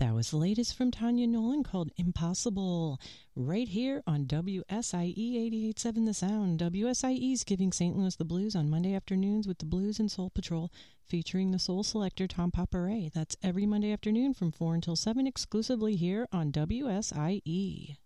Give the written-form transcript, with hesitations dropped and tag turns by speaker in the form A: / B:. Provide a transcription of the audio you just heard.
A: That was the latest from Tanya Nolan called Impossible, right here on WSIE 88.7 The Sound. WSIE is giving St. Louis the blues on Monday afternoons with the Blues and Soul Patrol, featuring the soul selector Tom Paparay. That's every Monday afternoon from 4 until 7, exclusively here on WSIE.